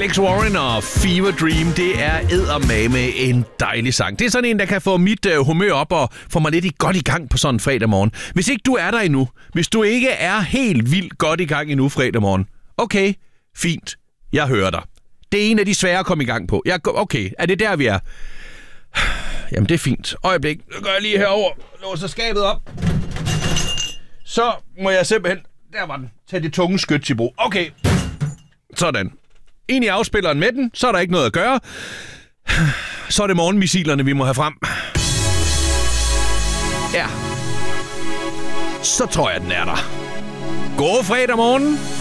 Alex Warren og Fever Dream, det er eddermame en dejlig sang. Det er sådan en, der kan få mit humør op og få mig lidt godt i gang på sådan en fredag morgen. Hvis ikke du er der endnu, hvis du ikke er helt vildt godt i gang endnu fredag morgen, okay, fint, jeg hører dig. Det er en af de svære at komme i gang på. Okay, er det der, vi er? Jamen, det er fint. Øjeblik, nu går jeg lige herover, låser skabet op. Så må jeg simpelthen... Der var den. Tag det tunge skyts i brug. Okay. Sådan. Ind i afspilleren med den, så er der ikke noget at gøre. Så er det morgenmissilerne, vi må have frem. Ja. Så tror jeg, den er der. God fredag morgen.